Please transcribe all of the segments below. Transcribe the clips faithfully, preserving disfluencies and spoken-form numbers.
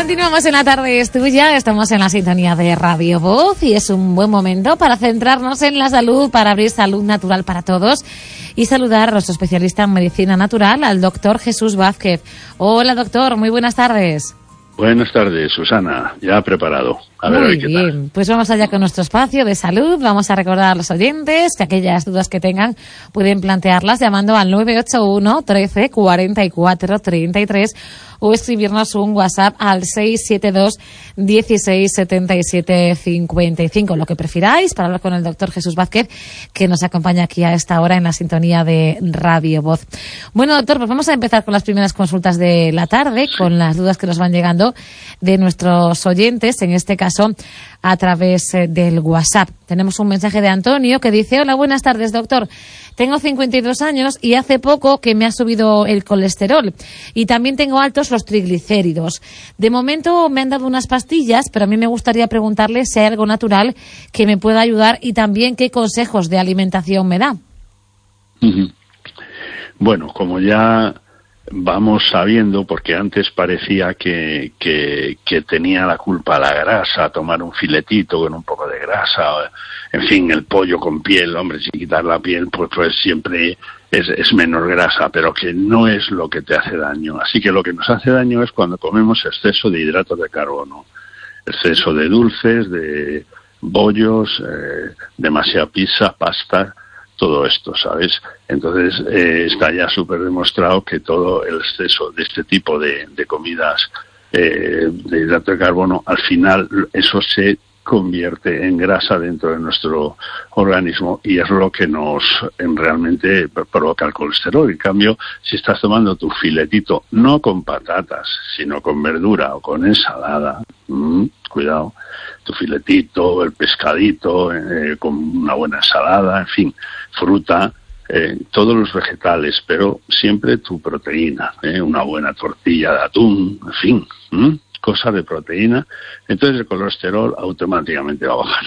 Continuamos en La Tarde es Tuya, estamos en la sintonía de Radio Voz y es un buen momento para centrarnos en la salud, para abrir salud natural para todos y saludar a nuestro especialista en medicina natural, al doctor Jesús Vázquez. Hola doctor, muy buenas tardes. Buenas tardes, Susana, ya preparado. A ver, Muy qué bien, tal. Pues vamos allá con nuestro espacio de salud. Vamos a recordar a los oyentes que aquellas dudas que tengan pueden plantearlas llamando al nueve ocho uno, trece, cuarenta y cuatro, treinta y tres o escribirnos un WhatsApp al seis siete dos, dieciséis, setenta y siete, cincuenta y cinco, lo que prefiráis, para hablar con el doctor Jesús Vázquez, que nos acompaña aquí a esta hora en la sintonía de Radio Voz. Bueno, doctor, pues vamos a empezar con las primeras consultas de la tarde, con las dudas que nos van llegando de nuestros oyentes, en este caso a través del WhatsApp. Tenemos un mensaje de Antonio que dice: hola, buenas tardes, doctor. Tengo cincuenta y dos años y hace poco que me ha subido el colesterol y también tengo altos los triglicéridos. De momento me han dado unas pastillas, pero a mí me gustaría preguntarle si hay algo natural que me pueda ayudar y también qué consejos de alimentación me da. Uh-huh. Bueno, como ya vamos sabiendo, porque antes parecía que, que, que tenía la culpa la grasa, tomar un filetito con un poco de grasa, en fin, el pollo con piel, hombre, sin quitar la piel, pues, pues siempre es, es menos grasa, pero que no es lo que te hace daño. Así que lo que nos hace daño es cuando comemos exceso de hidratos de carbono, exceso de dulces, de bollos, eh, demasiada pizza, pasta, todo esto, ¿sabes? Entonces eh, está ya súper demostrado que todo el exceso de este tipo de, de comidas eh, de hidrato de carbono, al final eso se convierte en grasa dentro de nuestro organismo y es lo que nos en realmente provoca el colesterol. En cambio, si estás tomando tu filetito, no con patatas, sino con verdura o con ensalada, mmm, cuidado, tu filetito, el pescadito, eh, con una buena ensalada, en fin, fruta, eh, todos los vegetales, pero siempre tu proteína, eh, una buena tortilla de atún, en fin, ¿m? Cosa de proteína, entonces el colesterol automáticamente va a bajar.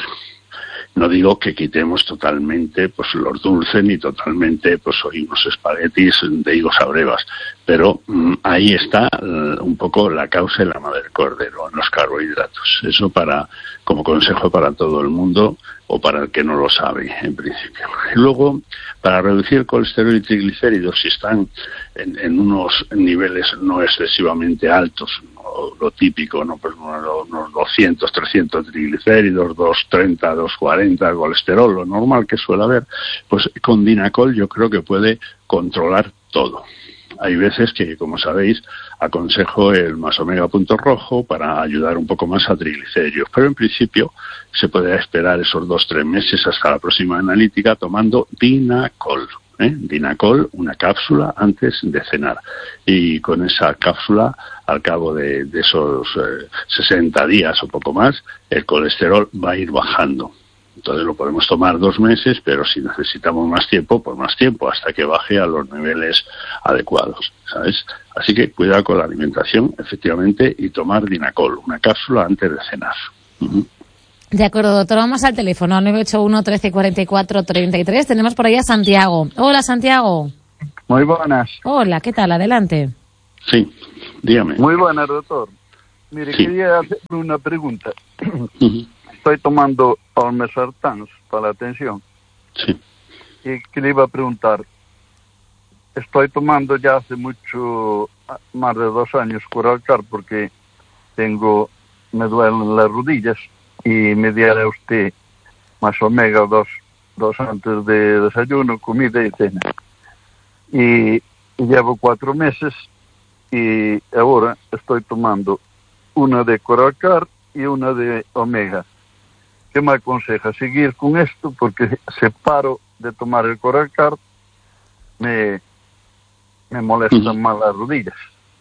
No digo que quitemos totalmente pues los dulces ni totalmente pues hoy unos espaguetis de higos a brevas, pero mmm, ahí está uh, un poco la causa y la madre del cordero en los carbohidratos. Eso para como consejo para todo el mundo o para el que no lo sabe en principio. Y luego, para reducir el colesterol y triglicéridos, si están en, en unos niveles no excesivamente altos, no, lo típico, no pues unos, unos doscientos, trescientos triglicéridos, doscientos treinta, doscientos cuarenta de colesterol, lo normal que suele haber, pues con Dinacol yo creo que puede controlar todo. Hay veces que, como sabéis, aconsejo el más omega punto rojo para ayudar un poco más a triglicéridos, pero en principio se puede esperar esos dos tres meses hasta la próxima analítica tomando Dinacol. ¿eh? Dinacol, una cápsula antes de cenar. Y con esa cápsula, al cabo de, de esos eh, sesenta días o poco más, el colesterol va a ir bajando. Entonces lo podemos tomar dos meses, pero si necesitamos más tiempo, pues más tiempo, hasta que baje a los niveles adecuados, ¿sabes? Así que cuidado con la alimentación, efectivamente, y tomar Dinacol, una cápsula antes de cenar. Uh-huh. De acuerdo, doctor. Vamos al teléfono, nueve ocho uno, trece, cuarenta y cuatro, treinta y tres. Tenemos por ahí a Santiago. Hola, Santiago. Muy buenas. Hola, ¿qué tal? Adelante. Sí, dígame. Muy buenas, doctor. Mire, Sí. quería hacerle una pregunta. Uh-huh. Estoy tomando Olmesartans para la tensión. Sí. Y que le iba a preguntar, estoy tomando ya hace mucho, más de dos años, Coralcar, porque tengo, me duelen las rodillas y me diera usted más omega dos, dos antes de desayuno, comida y cena. Y, y llevo cuatro meses y ahora estoy tomando una de Coralcar y una de omega. ¿Qué me aconseja? ¿Seguir con esto? Porque si paro de tomar el Coralcar, me, me molestan uh-huh. más las rodillas.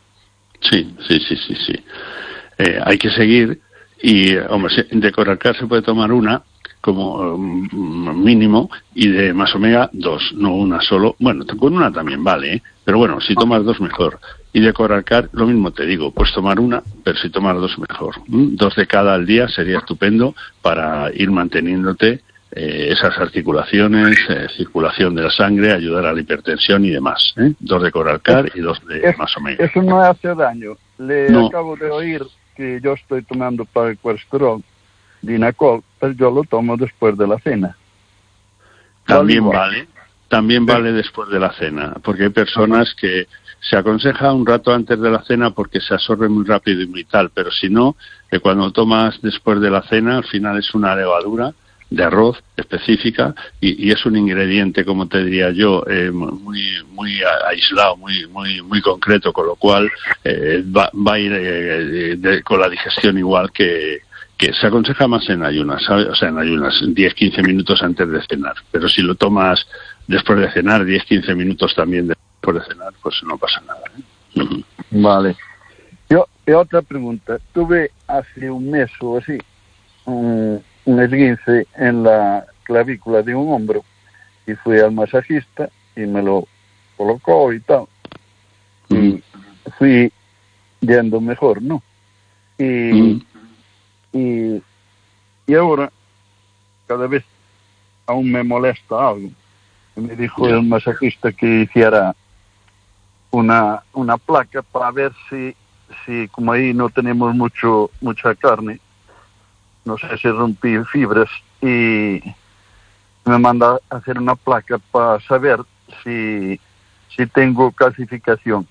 Sí, sí, sí, sí, sí. Eh, hay que seguir y, hombre, de Coralcar se puede tomar una como um, mínimo y de más omega dos, no una solo. Bueno, con una también vale, ¿eh? Pero bueno, si tomas dos mejor. Y de Coralcar, lo mismo te digo, pues tomar una, pero si tomas dos mejor. ¿Mm? Dos de cada al día sería estupendo para ir manteniéndote eh, esas articulaciones, eh, circulación de la sangre, ayudar a la hipertensión y demás. ¿eh? Dos de Coralcar y dos de es, más omega. Eso no hace daño. le No. acabo de oír que yo estoy tomando para el colesterol, Dinacol, pero yo lo tomo después de la cena. También Vale, vale, también vale después de la cena, porque hay personas que se aconseja un rato antes de la cena porque se absorbe muy rápido y muy tal, pero si no, que cuando tomas después de la cena, al final es una levadura de arroz específica y, y es un ingrediente, como te diría yo, eh, muy muy aislado, muy muy muy concreto, con lo cual eh, va, va a ir eh, de, con la digestión igual que que se aconseja más en ayunas, ¿sabes? O sea, en ayunas, diez a quince minutos antes de cenar, pero si lo tomas después de cenar, diez a quince minutos también después de cenar, pues no pasa nada, ¿eh? Uh-huh. Vale. Yo, y otra pregunta, tuve hace un mes o así un, un esguince en la clavícula de un hombro y fui al masajista y me lo colocó y tal. Uh-huh. Y fui yendo mejor, ¿no? Y, uh-huh. y, y ahora cada vez aún me molesta algo. Y me dijo yeah. el masajista que hiciera una una placa para ver si si como ahí no tenemos mucho mucha carne, no sé si rompí fibras, y me manda a hacer una placa para saber si si tengo calcificación.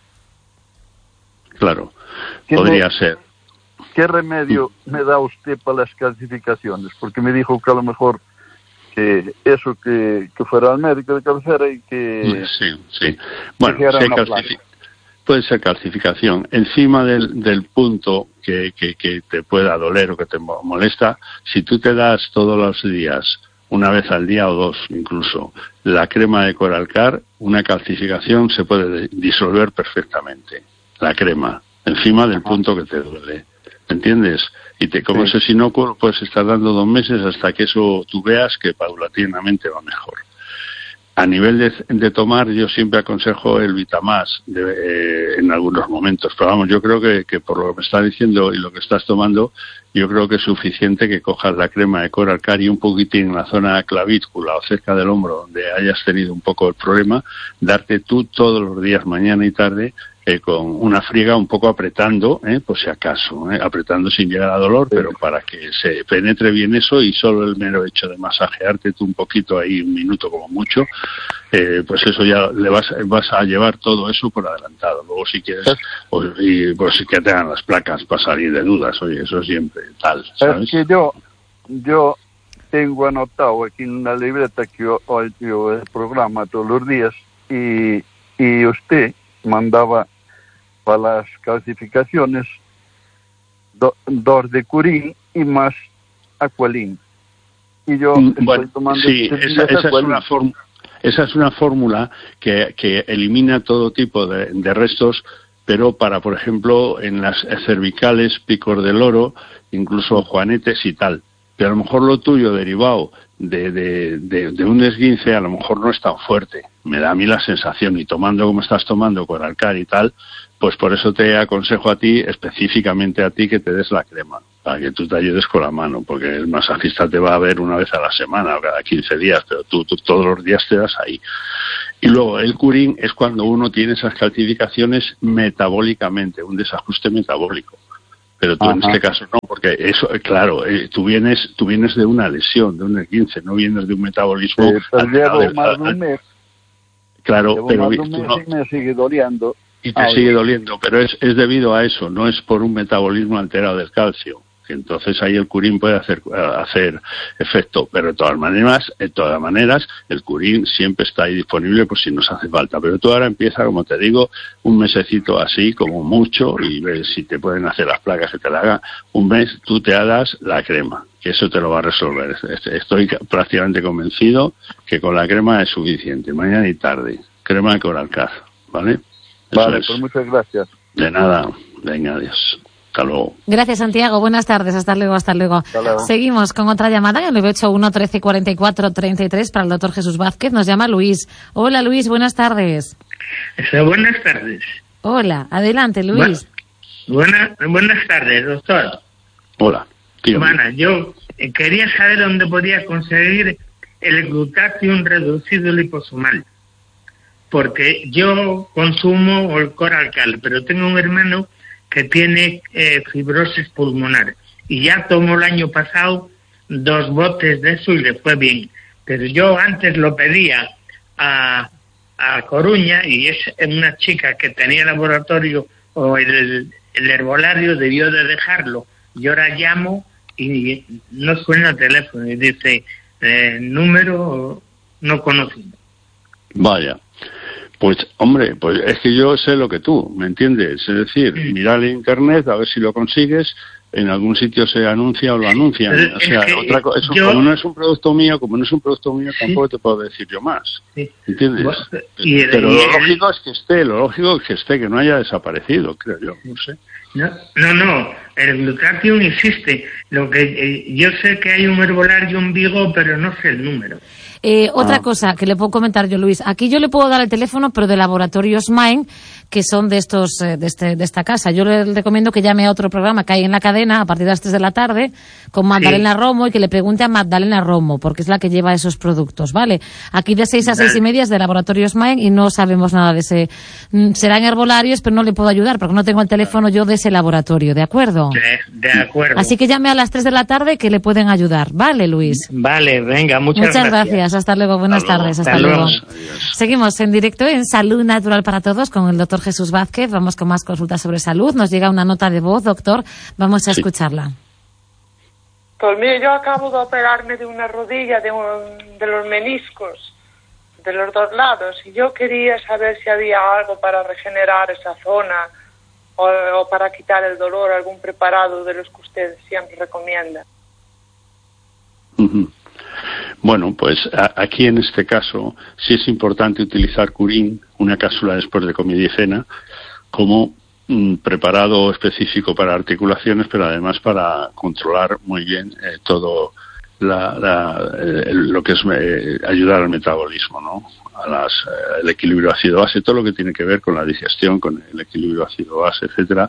Claro, podría no, ser. ¿Qué remedio me da usted para las calcificaciones? Porque me dijo que a lo mejor que eso, que, que fuera al médico de cabecera y que... Sí, sí. Bueno, si calcific... puede ser calcificación. Encima del, del punto que, que, que te pueda doler o que te molesta, si tú te das todos los días, una vez al día o dos incluso, la crema de Coralcar, una calcificación se puede disolver perfectamente. La crema, encima del punto que te duele. ¿Entiendes? Y te, como sí. ese sinóculo puedes estar dando dos meses hasta que eso tú veas que paulatinamente va mejor. A nivel de, de tomar, yo siempre aconsejo el Vitamás de, eh, en algunos momentos, pero vamos, yo creo que, que por lo que me estás diciendo y lo que estás tomando, yo creo que es suficiente que cojas la crema de Coralcar y un poquitín en la zona clavícula o cerca del hombro donde hayas tenido un poco el problema, darte tú todos los días, mañana y tarde, Eh, con una friega un poco apretando, eh, por si acaso, eh, apretando sin llegar a dolor, pero para que se penetre bien eso, y solo el mero hecho de masajearte tú un poquito ahí, un minuto como mucho, eh, pues eso ya le vas, vas a llevar todo eso por adelantado. Luego si quieres, pues, y pues si que te hagan las placas para salir de dudas, oye, eso siempre tal, ¿sabes? Es que yo, yo tengo anotado aquí en la libreta que yo oigo el programa todos los días, y, y usted mandaba para las calcificaciones do, dos de Curín y más Aqualin. Y yo estoy bueno, tomando... Sí, esa, esa, es una form, esa es una fórmula que, que elimina todo tipo de, de restos, pero para, por ejemplo, en las cervicales, picos del oro, incluso juanetes y tal. Pero a lo mejor lo tuyo derivado de, de, de, de un esguince a lo mejor no es tan fuerte. Me da a mí la sensación, y tomando como estás tomando Coralcar y tal, pues por eso te aconsejo a ti, específicamente a ti, que te des la crema, para que tú te ayudes con la mano, porque el masajista te va a ver una vez a la semana o cada quince días, pero tú, tú todos los días te das ahí. Y luego el Curín es cuando uno tiene esas calcificaciones metabólicamente, un desajuste metabólico. Pero tú Ajá. en este caso no, porque eso, claro, eh, tú vienes tú vienes de una lesión, de un esguince, no vienes de un metabolismo... Sí, pero llevo al, más de un mes. Claro, llevo pero... Más de un mes no, y me sigue doliendo. Y te ah, sigue bien. doliendo, pero es, es debido a eso, no es por un metabolismo alterado del calcio. Que entonces ahí el Curín puede hacer hacer efecto, pero de todas maneras, de todas maneras, el Curín siempre está ahí disponible por si nos hace falta. Pero tú ahora empieza, como te digo, un mesecito así, como mucho, y ves si te pueden hacer las placas que te la hagan. Un mes tú te hagas la crema, que eso te lo va a resolver. Estoy prácticamente convencido que con la crema es suficiente, mañana y tarde. Crema de Coralcar, ¿vale? Eso vale, es. Pues muchas gracias. De nada, venga, adiós. Hasta luego. Gracias, Santiago. Buenas tardes. Hasta luego, hasta luego. Hasta luego. Seguimos con otra llamada en el nueve ocho uno, trece, cuarenta y cuatro, treinta y tres para el doctor Jesús Vázquez. Nos llama Luis. Hola, Luis. Buenas tardes. Buenas tardes. Hola. Adelante, Luis. Buena, buenas tardes, doctor. Hola. Bueno, yo quería saber dónde podía conseguir el glutatión reducido liposomal. Porque yo consumo el Coralcar, pero tengo un hermano que tiene eh, fibrosis pulmonar. Y ya tomó el año pasado dos botes de eso y le fue bien. Pero yo antes lo pedía a, a Coruña, y es una chica que tenía laboratorio o el, el herbolario debió de dejarlo. Yo ahora llamo y no suena el teléfono y dice eh, número no conocido. Vaya. Pues, hombre, pues es que yo sé lo que tú, ¿me entiendes? Es decir, sí. Mirar en internet a ver si lo consigues, en algún sitio se anuncia o lo anuncian. Pero o sea, es que otra cosa, eso, yo... como no es un producto mío, como no es un producto mío, sí. Tampoco te puedo decir yo más. Sí. ¿Entiendes? Bueno, y el, Pero y el... lo lógico es que esté, lo lógico es que esté, que no haya desaparecido, creo yo, no sé. No, no, no, el glutatión existe. Lo que eh, yo sé que hay un herbolario en Vigo, pero no sé el número. Eh, otra ah. cosa que le puedo comentar yo, Luis. Aquí yo le puedo dar el teléfono, pero de Laboratorios Main, que son de estos de, este, de esta casa. Yo le recomiendo que llame a otro programa que hay en la cadena a partir de las tres de la tarde con Magdalena sí. Romo, y que le pregunte a Magdalena Romo, porque es la que lleva esos productos, ¿vale? Aquí de seis a seis y media es de Laboratorios Main y no sabemos nada de ese. Serán herbolarios, pero no le puedo ayudar porque no tengo el teléfono yo de ese laboratorio, ¿de acuerdo? De, de acuerdo. Así que llame a las tres de la tarde que le pueden ayudar, ¿vale, Luis? Vale, venga, muchas, muchas gracias. gracias. Hasta luego, buenas hasta tardes, luego. hasta, hasta luego. luego. Seguimos en directo en Salud Natural para Todos con el doctor Jesús Vázquez. Vamos con más consultas sobre salud. Nos llega una nota de voz, doctor. Vamos a sí. escucharla. Pues mire, yo acabo de operarme de una rodilla, de, un, de los meniscos, de los dos lados, y yo quería saber si había algo para regenerar esa zona o, o para quitar el dolor, algún preparado de los que usted siempre recomienda. Uh-huh. Bueno, pues a, aquí en este caso sí es importante utilizar Curín, una cápsula después de comida y cena, como un preparado específico para articulaciones, pero además para controlar muy bien eh, todo la, la, eh, lo que es eh, ayudar al metabolismo, ¿no? A las, eh, el equilibrio ácido-base, todo lo que tiene que ver con la digestión, con el equilibrio ácido-base, etcétera,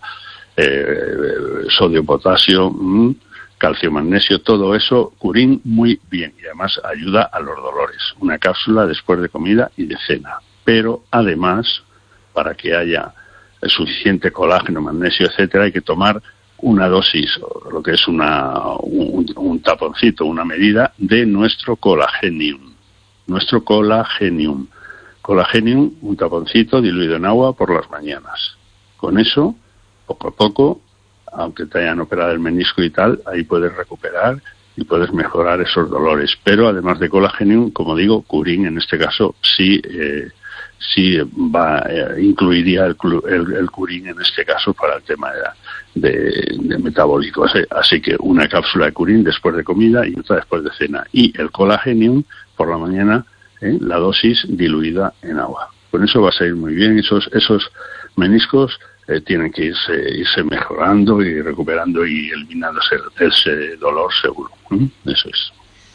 eh, sodio-potasio, mmm, calcio, magnesio, todo eso, Curín muy bien, y además ayuda a los dolores. Una cápsula después de comida y de cena, pero además, para que haya suficiente colágeno, magnesio, etcétera, hay que tomar una dosis, lo que es una un, un taponcito, una medida de nuestro colagenium. Nuestro colagenium. Colagenium, un taponcito diluido en agua por las mañanas. Con eso, poco a poco, aunque te hayan operado el menisco y tal, ahí puedes recuperar y puedes mejorar esos dolores. Pero además de colagenium, como digo, Curín en este caso sí eh, sí va eh, incluiría el, el, el Curín en este caso para el tema de, de, de metabólico. Así, así que una cápsula de Curín después de comida y otra después de cena. Y el colagenium por la mañana, eh, la dosis diluida en agua. Con eso va a salir muy bien. Esos, esos meniscos Eh, tienen que irse, irse mejorando y recuperando y eliminándose ese dolor seguro. ¿Mm? Eso es.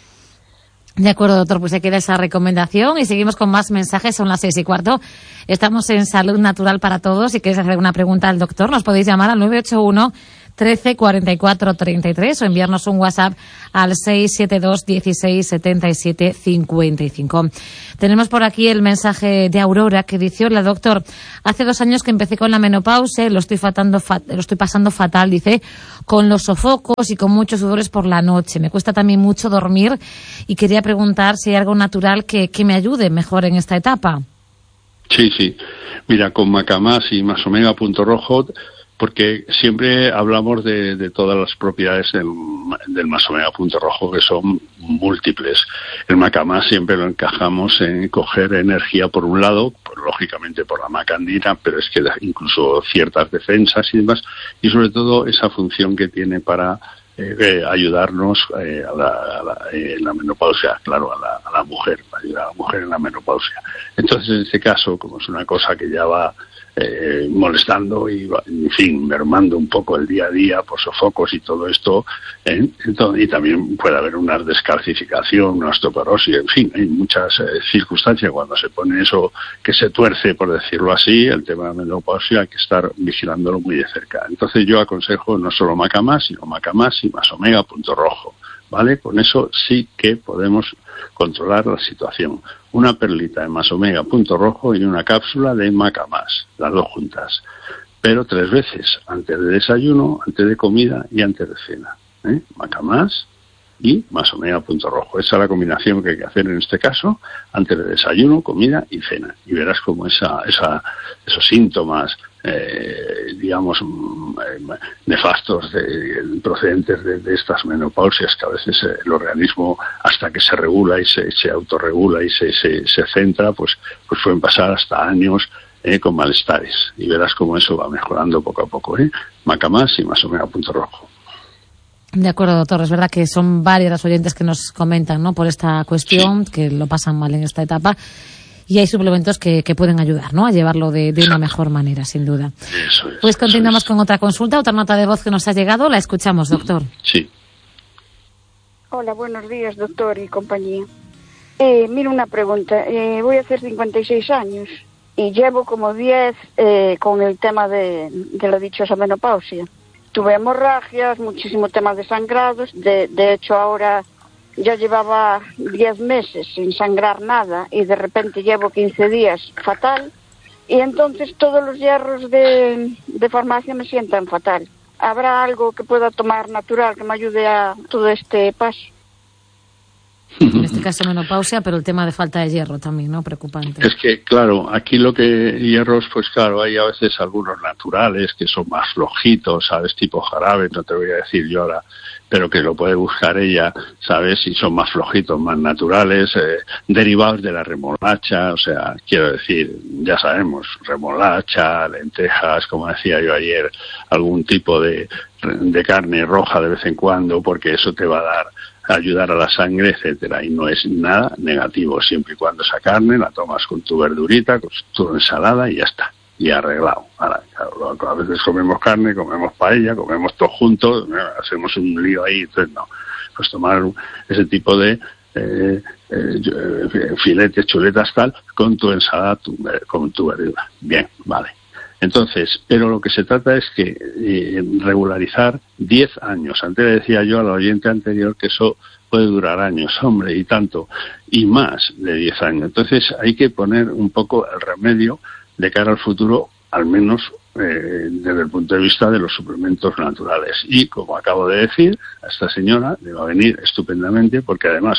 De acuerdo, doctor, pues se queda esa recomendación y seguimos con más mensajes. Son las seis y cuarto. Estamos en Salud Natural para Todos. Si queréis hacer una pregunta al doctor, nos podéis llamar al nueve ocho uno, trece, cuarenta y cuatro, treinta y tres o enviarnos un WhatsApp al seis siete dos, dieciséis, setenta y siete, cincuenta y cinco. Tenemos por aquí el mensaje de Aurora que dice: hola, doctor, hace dos años que empecé con la menopausia, lo estoy, fatando, lo estoy pasando fatal, dice, con los sofocos y con muchos sudores por la noche. Me cuesta también mucho dormir y quería preguntar si hay algo natural que, que me ayude mejor en esta etapa. Sí, sí. Mira, con Macamás y Masomega Punto Rojo, porque siempre hablamos de, de todas las propiedades del, del Masomega Punto Rojo, que son múltiples. El Macamás siempre lo encajamos en coger energía por un lado, pues, lógicamente por la macandina, pero es que incluso ciertas defensas y demás, y sobre todo esa función que tiene para eh, eh, ayudarnos eh, a la, a la, eh, en la menopausia, claro, a la, a la mujer, para ayudar a la mujer en la menopausia. Entonces, en este caso, como es una cosa que ya va Eh, molestando y, en fin, mermando un poco el día a día por sofocos y todo esto, ¿eh? Entonces, y también puede haber una descalcificación, una osteoporosis, en fin, hay muchas eh, circunstancias cuando se pone eso que se tuerce, por decirlo así, el tema de la menopausia, hay que estar vigilándolo muy de cerca. Entonces yo aconsejo no solo Macamás, sino Macamás y Masomega Punto Rojo, ¿vale? Con eso sí que podemos controlar la situación. Una perlita de Masomega Punto Rojo y una cápsula de Macamás, las dos juntas. pero tres veces, antes de desayuno, antes de comida y antes de cena. ¿eh? Macamás y más omega punto rojo. Esa es la combinación que hay que hacer en este caso, antes de desayuno, comida y cena. Y verás cómo esa, esa, esos síntomas, eh, digamos, nefastos de, procedentes de, de estas menopausias, que a veces eh, el organismo, hasta que se regula y se, se autorregula y se, se, se centra, pues, pues pueden pasar hasta años eh, con malestares. Y verás cómo eso va mejorando poco a poco. ¿eh? Macamás y más omega punto rojo. De acuerdo, doctor. Es verdad que son varias las oyentes que nos comentan, ¿no?, por esta cuestión, sí, que lo pasan mal en esta etapa. Y hay suplementos que, que pueden ayudar, ¿no?, a llevarlo de, de una mejor manera, sin duda. Eso es, pues continuamos es. con otra consulta, otra nota de voz que nos ha llegado. La escuchamos, doctor. Sí. Hola, buenos días, doctor y compañía. Eh, mira, una pregunta. Eh, voy a hacer cincuenta y seis años y llevo como diez eh, con el tema de, de la dichosa menopausia. Tuve hemorragias, muchísimo tema de sangrados. De, de hecho, ahora ya llevaba diez meses sin sangrar nada y de repente llevo quince días fatal. Y entonces todos los hierros de, de farmacia me sientan fatal. ¿Habrá algo que pueda tomar natural que me ayude a todo este paso? En este caso menopausia, pero el tema de falta de hierro también, ¿no? Preocupante. Es que, claro, aquí lo que hierros, pues claro, hay a veces algunos naturales que son más flojitos, ¿sabes? Tipo jarabe, no te voy a decir yo ahora, pero que lo puede buscar ella, ¿sabes? Y son más flojitos, más naturales, eh, derivados de la remolacha, o sea, quiero decir, ya sabemos, remolacha, lentejas, como decía yo ayer, algún tipo de, de carne roja de vez en cuando, porque eso te va a dar ayudar a la sangre, etcétera, y no es nada negativo, siempre y cuando esa carne la tomas con tu verdurita, con tu ensalada y ya está, y arreglado. Ahora, claro, a veces comemos carne, comemos paella, comemos todo juntos, hacemos un lío ahí, entonces no, pues tomar ese tipo de eh, eh, filetes, chuletas, tal, con tu ensalada, tu, con tu verdura. Bien, vale. Entonces, pero lo que se trata es que eh, regularizar diez años. Antes le decía yo al oyente anterior que eso puede durar años, hombre, y tanto, y más de diez años. Entonces hay que poner un poco el remedio de cara al futuro, al menos eh, desde el punto de vista de los suplementos naturales. Y como acabo de decir, a esta señora le va a venir estupendamente, porque además,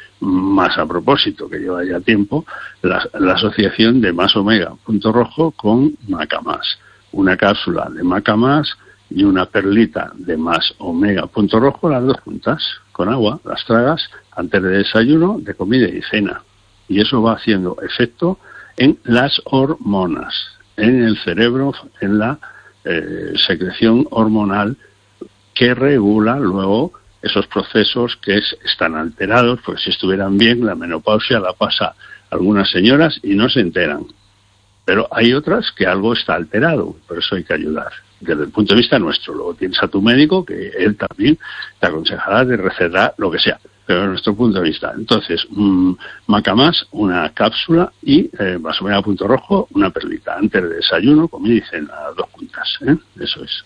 más a propósito, que lleva ya tiempo, la, la asociación de más omega punto rojo con Macamás. Una cápsula de Macamás y una perlita de más omega punto rojo, las dos juntas, con agua, las tragas antes de desayuno, de comida y cena. Y eso va haciendo efecto en las hormonas, en el cerebro, en la eh, secreción hormonal que regula luego esos procesos que es, están alterados, porque si estuvieran bien, la menopausia la pasa a algunas señoras y no se enteran. Pero hay otras que algo está alterado, por eso hay que ayudar. Desde el punto de vista nuestro, luego tienes a tu médico, que él también te aconsejará de recetar lo que sea, pero desde nuestro punto de vista. Entonces, mmm, Macamás, una cápsula y eh, más omega punto rojo, una perlita. Antes de desayuno, comida y cena, las dos juntas. ¿eh? Eso es.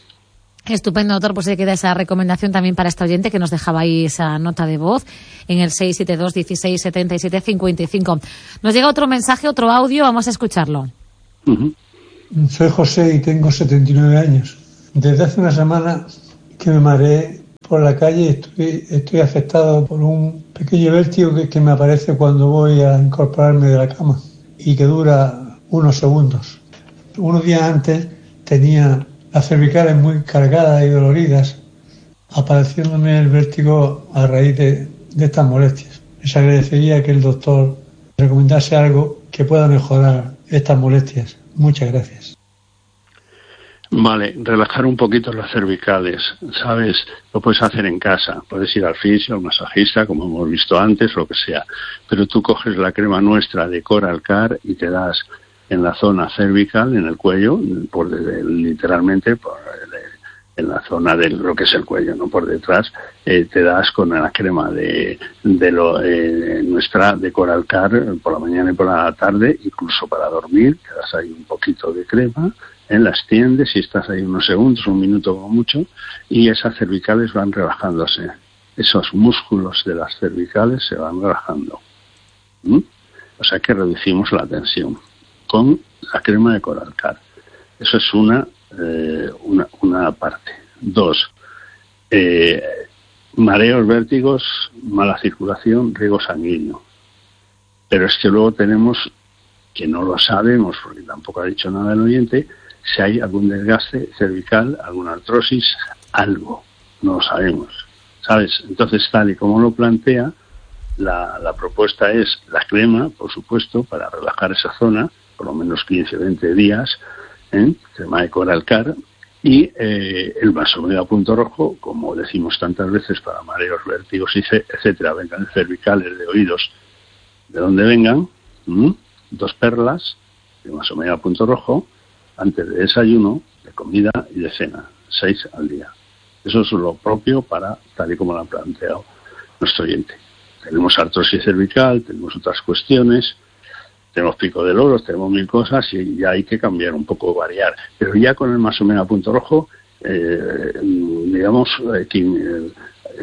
Estupendo, doctor. Pues se queda esa recomendación también para esta oyente que nos dejaba ahí esa nota de voz en el seis siete dos, dieciséis, setenta y siete, cincuenta y cinco. Nos llega otro mensaje, otro audio, vamos a escucharlo. Uh-huh. Soy José y tengo setenta y nueve años. Desde hace una semana que me mareé por la calle y estoy, estoy afectado por un pequeño vértigo que, que me aparece cuando voy a incorporarme de la cama y que dura unos segundos. Unos días antes tenía las cervicales muy cargadas y doloridas, apareciéndome el vértigo a raíz de, de estas molestias. Les agradecería que el doctor recomendase algo que pueda mejorar estas molestias. Muchas gracias. Vale, relajar un poquito las cervicales, ¿sabes? Lo puedes hacer en casa, puedes ir al fisio, al masajista, como hemos visto antes, lo que sea. Pero tú coges la crema nuestra de Coral Care y te das en la zona cervical, en el cuello, por de, literalmente por, de, en la zona de lo que es el cuello, no por detrás, eh, te das con la crema de, de lo, eh, nuestra de Coral Care por la mañana y por la tarde, incluso para dormir, te das ahí un poquito de crema, eh, la extiendes y estás ahí unos segundos, un minuto como mucho, y esas cervicales van relajándose. Esos músculos de las cervicales se van relajando. ¿Mm? O sea que reducimos la tensión con la crema de Coral Care. Eso es una, eh, una, una parte. Dos, eh, mareos, vértigos, mala circulación, riego sanguíneo. Pero es que luego tenemos, que no lo sabemos, porque tampoco ha dicho nada el oyente, si hay algún desgaste cervical, alguna artrosis, algo. No lo sabemos, ¿sabes? Entonces, tal y como lo plantea, la, la propuesta es la crema, por supuesto, para relajar esa zona, por lo menos quince o veinte días, ¿eh? Crema de Coralcar, y eh, el Masomega Punto Rojo, como decimos tantas veces, para mareos, vértigos, etcétera, vengan cervicales, de oídos, de donde vengan, ¿m? Dos perlas de Masomega Punto Rojo, antes de desayuno, de comida y de cena, seis al día. Eso es lo propio para, tal y como lo ha planteado nuestro oyente. Tenemos artrosis cervical, tenemos otras cuestiones, tenemos pico de loros, tenemos mil cosas y ya hay que cambiar un poco, variar. Pero ya con el Masomega Punto Rojo, eh, digamos, eh, que, eh,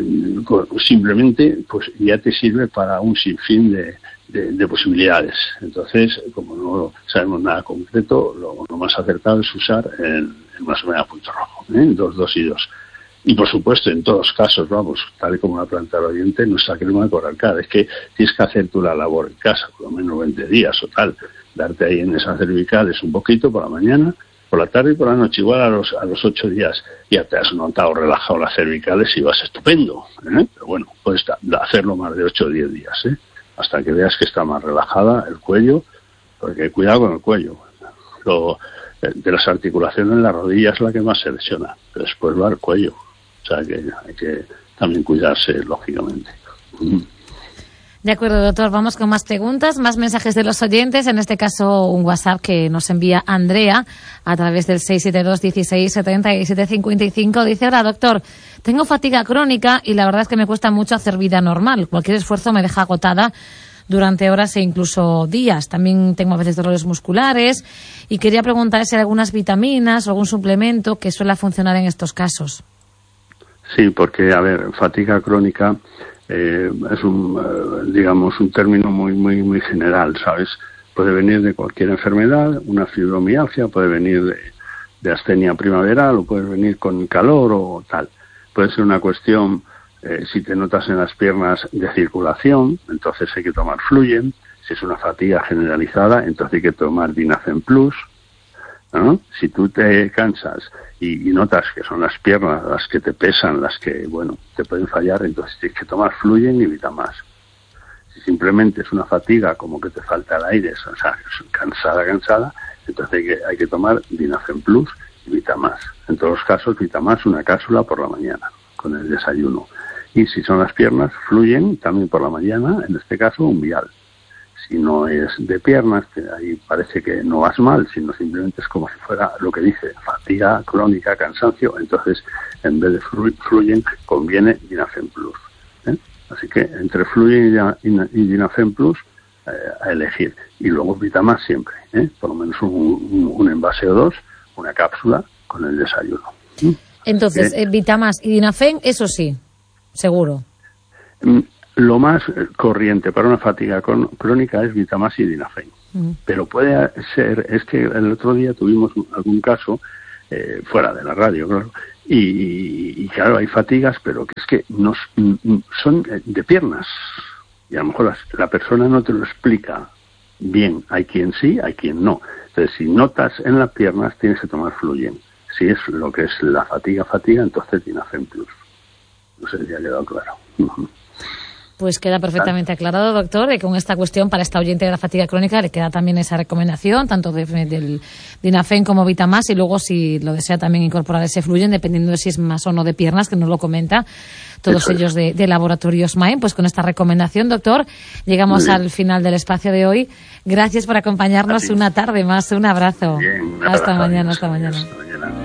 simplemente pues ya te sirve para un sinfín de, de, de posibilidades. Entonces, como no sabemos nada concreto, lo, lo más acertado es usar el, el Masomega Punto Rojo, ¿eh? Dos, dos y dos. Y por supuesto, en todos los casos, vamos, tal y como la planta del oyente, nuestra crema de Coralcar, es que tienes que hacer tú la labor en casa, por lo menos veinte días o tal, darte ahí en esas cervicales un poquito por la mañana, por la tarde y por la noche, igual a los a los ocho días ya te has notado relajado las cervicales y vas estupendo, ¿eh? Pero bueno, puedes hacerlo más de ocho o diez días, ¿eh? Hasta que veas que está más relajada el cuello, porque cuidado con el cuello. Lo, de las articulaciones, la rodilla es la que más se lesiona, pero después va el cuello. O sea que hay que también cuidarse, lógicamente. De acuerdo, doctor. Vamos con más preguntas, más mensajes de los oyentes. En este caso, un WhatsApp que nos envía Andrea a través del seis siete dos, dieciséis, setenta y siete cincuenta y cinco. Dice: hola, doctor, tengo fatiga crónica y la verdad es que me cuesta mucho hacer vida normal. Cualquier esfuerzo me deja agotada durante horas e incluso días. También tengo a veces dolores musculares y quería preguntar si hay algunas vitaminas o algún suplemento que suele funcionar en estos casos. Sí, porque, a ver, fatiga crónica eh, es un, eh, digamos, un término muy, muy, muy general, ¿sabes? Puede venir de cualquier enfermedad, una fibromialgia, puede venir de, de astenia primaveral o puede venir con calor o tal. Puede ser una cuestión, eh, si te notas en las piernas, de circulación, entonces hay que tomar Fluyen. Si es una fatiga generalizada, entonces hay que tomar Dinafem Plus, ¿no? Si tú te cansas y, y notas que son las piernas las que te pesan, las que, bueno, te pueden fallar, entonces tienes que tomar Fluyen y Vitamás. Si simplemente es una fatiga como que te falta el aire, o sea, cansada, cansada, entonces hay que, hay que tomar Dinafem Plus y Vitamás. En todos los casos, Vitamás, una cápsula por la mañana, con el desayuno. Y si son las piernas, Fluyen también por la mañana, en este caso un vial. Si no es de piernas, que ahí parece que no vas mal, sino simplemente es como si fuera lo que dice, fatiga crónica, cansancio, entonces en vez de Fluyen conviene Dinafem Plus, ¿eh? Así que entre Fluyen y Dinafem Plus eh, a elegir. Y luego Vitamás siempre, ¿eh? Por lo menos un, un, un envase o dos, una cápsula con el desayuno. ¿eh? Entonces, eh, Vitamás y Dinafem, eso sí, seguro. Mm, Lo más corriente para una fatiga crónica es Vitamás y Dinafem. Mm. Pero puede ser, es que el otro día tuvimos algún caso, eh, fuera de la radio, claro, y, y claro, hay fatigas, pero que es que nos, son de piernas. Y a lo mejor la, la persona no te lo explica bien. Hay quien sí, hay quien no. Entonces, si notas en las piernas, tienes que tomar Fluyen. Si es lo que es la fatiga, fatiga, entonces Dinafem Plus. No sé si ha quedado claro. Pues queda perfectamente aclarado, doctor, de que con esta cuestión para esta oyente de la fatiga crónica le queda también esa recomendación, tanto de, del Dinafem como Vitamás, y luego si lo desea también incorporar ese Fluyen, dependiendo de si es más o no de piernas, que nos lo comenta, todos Eso ellos de, de Laboratorios Main. Pues con esta recomendación, doctor, llegamos al final del espacio de hoy. Gracias por acompañarnos una tarde más. Un abrazo. Bien, un hasta abrazo, mañana, adiós, hasta mañana. Hasta mañana.